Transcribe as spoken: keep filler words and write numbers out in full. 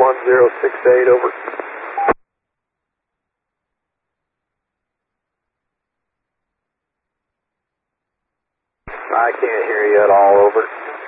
one zero six eight, over. I can't hear you at all, over.